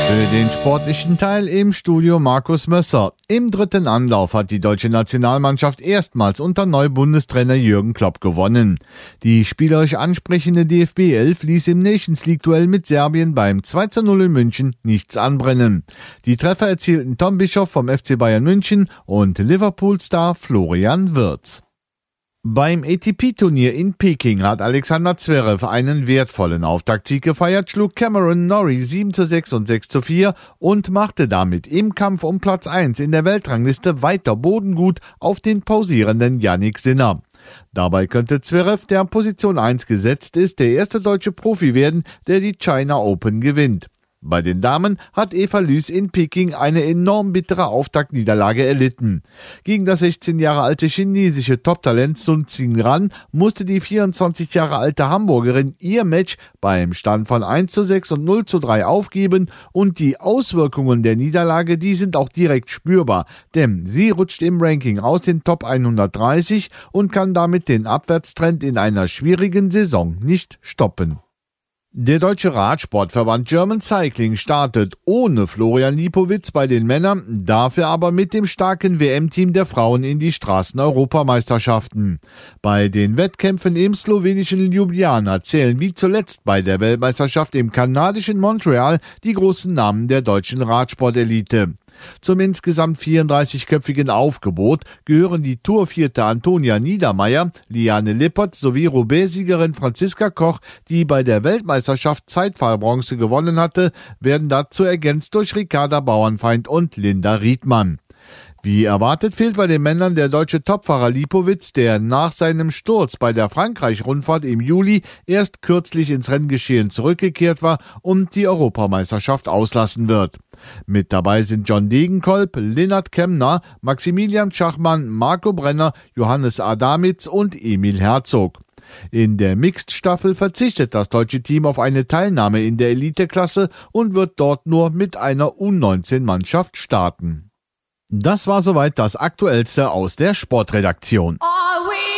Für den sportlichen Teil im Studio Markus Mösser. Im dritten Anlauf hat die deutsche Nationalmannschaft erstmals unter Neubundestrainer Jürgen Klopp gewonnen. Die spielerisch ansprechende DFB 11 ließ im Nations League-Duell mit Serbien beim 2:0 in München nichts anbrennen. Die Treffer erzielten Tom Bischoff vom FC Bayern München und Liverpool-Star Florian Wirtz. Beim ATP-Turnier in Peking hat Alexander Zverev einen wertvollen Auftaktsieg gefeiert, schlug Cameron Norrie 7:6 und 6:4 und machte damit im Kampf um Platz 1 in der Weltrangliste weiter Bodengut auf den pausierenden Jannik Sinner. Dabei könnte Zverev, der an Position 1 gesetzt ist, der erste deutsche Profi werden, der die China Open gewinnt. Bei den Damen hat Eva Lüß in Peking eine enorm bittere Auftaktniederlage erlitten. Gegen das 16 Jahre alte chinesische Top-Talent Sun Xingran musste die 24 Jahre alte Hamburgerin ihr Match beim Stand von 1:6 und 0:3 aufgeben und die Auswirkungen der Niederlage, die sind auch direkt spürbar, denn sie rutscht im Ranking aus den Top 130 und kann damit den Abwärtstrend in einer schwierigen Saison nicht stoppen. Der deutsche Radsportverband German Cycling startet ohne Florian Lipowitz bei den Männern, dafür aber mit dem starken WM-Team der Frauen in die Straßen-Europameisterschaften. Bei den Wettkämpfen im slowenischen Ljubljana zählen wie zuletzt bei der Weltmeisterschaft im kanadischen Montreal die großen Namen der deutschen Radsportelite. Zum insgesamt 34-köpfigen Aufgebot gehören die Tourvierte Antonia Niedermeyer, Liane Lippert sowie Roubaix-Siegerin Franziska Koch, die bei der Weltmeisterschaft Zeitfahrbronze gewonnen hatte, werden dazu ergänzt durch Ricarda Bauernfeind und Linda Riedmann. Wie erwartet fehlt bei den Männern der deutsche Topfahrer Lipowitz, der nach seinem Sturz bei der Frankreich-Rundfahrt im Juli erst kürzlich ins Renngeschehen zurückgekehrt war und die Europameisterschaft auslassen wird. Mit dabei sind John Degenkolb, Lennart Kemner, Maximilian Schachmann, Marco Brenner, Johannes Adamitz und Emil Herzog. In der Mixed-Staffel verzichtet das deutsche Team auf eine Teilnahme in der Eliteklasse und wird dort nur mit einer U19-Mannschaft starten. Das war soweit das Aktuellste aus der Sportredaktion.